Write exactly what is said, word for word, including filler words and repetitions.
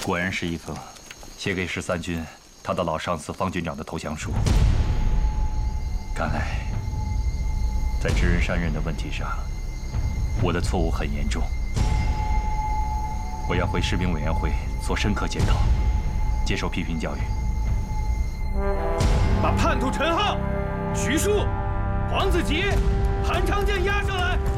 果然是一封写给十三军他的老上司方军长的投降书。看来，在知人善任的问题上，我的错误很严重。我要回士兵委员会做深刻检讨，接受批评教育。 把叛徒陈浩、徐庶、黄子杰、韩长剑押上来。